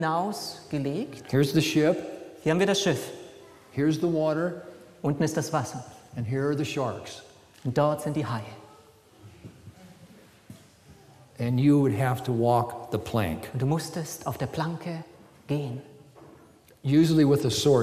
hinausgelegt. Here's the ship, Hier haben wir das Schiff. here's the water, Unten ist das Wasser. and here are the sharks. Und dort sind die Haie. And you would have to walk the plank, Und du musstest auf der Planke gehen. usually with a sword.